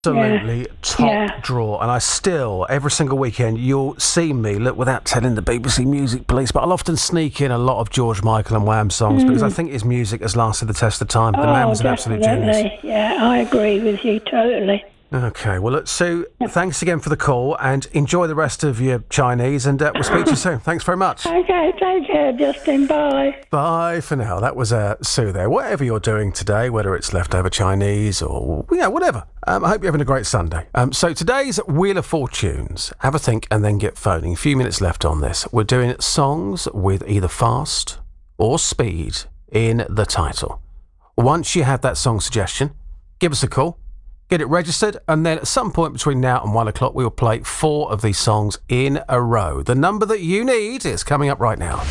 Absolutely top draw, and I still, every single weekend, you'll see me, look, without telling the BBC Music Police, but I'll often sneak in a lot of George Michael and Wham songs because I think his music has lasted the test of time. The man was an absolute genius. Yeah, I agree with you totally. Okay, well, look, Sue, thanks again for the call, and enjoy the rest of your Chinese, and we'll speak to you soon. Thanks very much. Okay, take care, Justin. Bye. Bye for now. That was Sue there. Whatever you're doing today, whether it's leftover Chinese or, whatever, I hope you're having a great Sunday. So today's Wheel of Fortunes, have a think and then get phoning. A few minutes left on this. We're doing songs with either fast or speed in the title. Once you have that song suggestion, give us a call. Get it registered, and then at some point between now and 1 o'clock, we will play 4 of these songs in a row. The number that you need is coming up right now.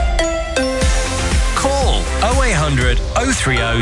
Call 0800 030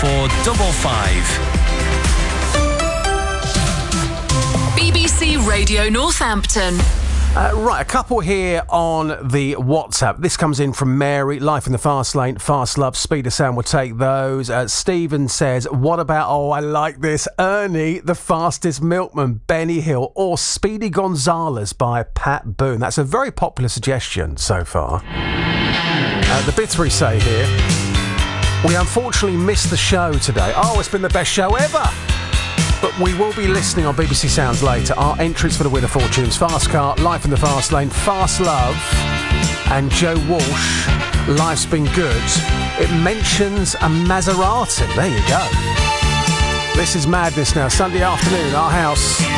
4455. BBC Radio Northampton. Right, a couple here on the WhatsApp. This comes in from Mary. Life in the Fast Lane, Fast Love, Speed of Sound will take those. Stephen says, what about, I like this, Ernie, the Fastest Milkman, Benny Hill, or Speedy Gonzales by Pat Boone. That's a very popular suggestion so far. The Bithry say here, we unfortunately missed the show today. It's been the best show ever. But we will be listening on BBC Sounds later. Our entries for the Wheel of Fortunes: Fast Car, Life in the Fast Lane, Fast Love, and Joe Walsh, Life's Been Good. It mentions a Maserati. There you go. This is madness now. Sunday afternoon, our house.